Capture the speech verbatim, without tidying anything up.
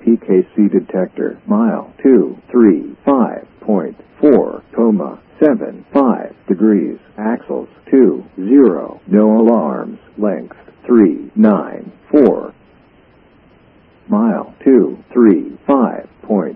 P K C detector. Mile two three five point four, comma, seven five degrees. Axles two zero. No alarms. Length three nine four. Mile two three five point